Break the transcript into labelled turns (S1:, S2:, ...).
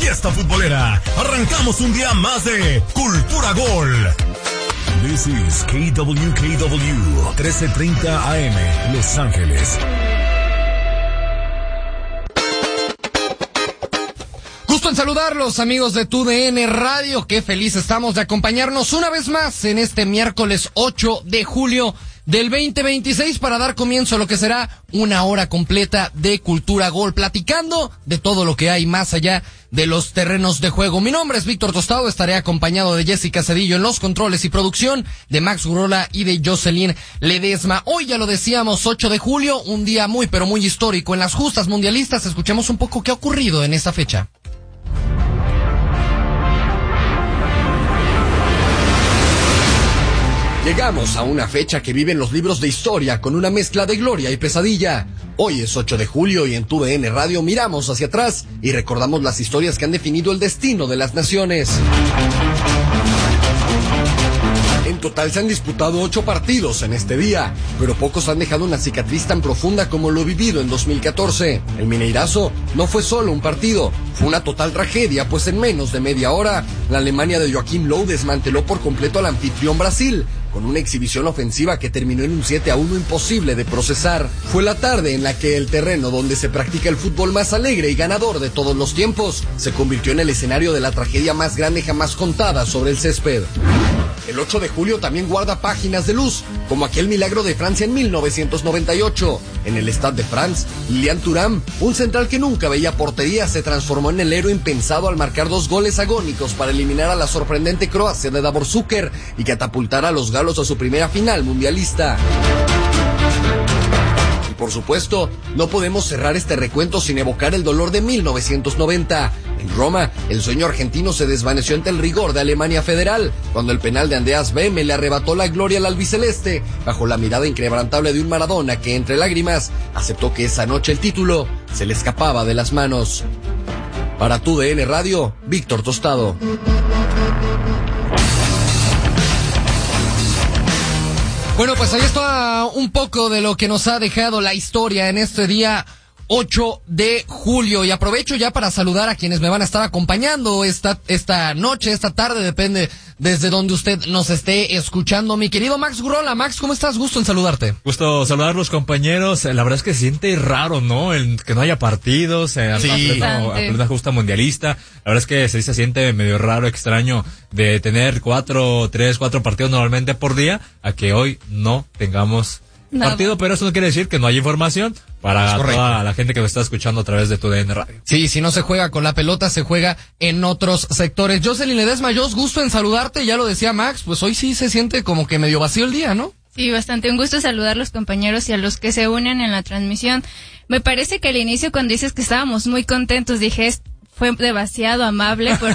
S1: fiesta futbolera. Arrancamos un día más de Cultura Gol. This is KWKW 1330 AM, Los Ángeles.
S2: Gusto en saludarlos, amigos de TUDN Radio. Qué feliz estamos de acompañarnos una vez más en este miércoles 8 de julio del 2026 para dar comienzo a lo que será una hora completa de Cultura Gol, platicando de todo lo que hay más allá de los terrenos de juego. Mi nombre es Víctor Tostado, estaré acompañado de Jessica Cedillo en los controles y producción, de Max Gurola y de Jocelyn Ledesma. Hoy, ya lo decíamos, 8 de julio, un día muy pero muy histórico en las justas mundialistas. Escuchemos un poco qué ha ocurrido en esta fecha. Llegamos a una fecha que vive en los libros de historia con una mezcla de gloria y pesadilla. Hoy es 8 de julio y en TUDN Radio miramos hacia atrás y recordamos las historias que han definido el destino de las naciones. En total se han disputado 8 partidos en este día, pero pocos han dejado una cicatriz tan profunda como lo vivido en 2014. El Mineirazo no fue solo un partido, fue una total tragedia, pues en menos de media hora, la Alemania de Joachim Löw desmanteló por completo al anfitrión Brasil, con una exhibición ofensiva que terminó en un 7-1 imposible de procesar. Fue la tarde en la que el terreno donde se practica el fútbol más alegre y ganador de todos los tiempos se convirtió en el escenario de la tragedia más grande jamás contada sobre el césped. El 8 de julio también guarda páginas de luz, como aquel milagro de Francia en 1998. En el Stade de France, Lilian Thuram, un central que nunca veía portería, se transformó en el héroe impensado al marcar 2 goles agónicos para eliminar a la sorprendente Croacia de Davor Šuker y catapultar a los galos a su primera final mundialista. Y por supuesto, no podemos cerrar este recuento sin evocar el dolor de 1990. En Roma, el sueño argentino se desvaneció ante el rigor de Alemania Federal, cuando el penal de Andreas Beme le arrebató la gloria al albiceleste, bajo la mirada inquebrantable de un Maradona que, entre lágrimas, aceptó que esa noche el título se le escapaba de las manos. Para TUDN Radio, Víctor Tostado. Bueno, pues ahí está un poco de lo que nos ha dejado la historia en este día 8 de julio. Y aprovecho ya para saludar a quienes me van a estar acompañando esta noche, esta tarde, depende desde donde usted nos esté escuchando. Mi querido Max Gurola. Max, ¿cómo estás? Gusto en saludarte.
S3: Gusto saludar a los compañeros. La verdad es que se siente raro, ¿no? Que no haya partidos, a plena justa mundialista. La verdad es que se siente medio raro, extraño, de tener 4 partidos normalmente por día, a que hoy no tengamos partido, pero eso no quiere decir que no haya información para toda la gente que me está escuchando a través de TUDN Radio.
S2: Sí, si no se juega con la pelota, se juega en otros sectores. Jocelyn Ledesma, gusto en saludarte, ya lo decía Max, pues hoy sí se siente como que medio vacío el día, ¿no?
S4: Sí, bastante. Un gusto saludar a los compañeros y a los que se unen en la transmisión. Me parece que al inicio, cuando dices que estábamos muy contentos, dije, fue demasiado amable,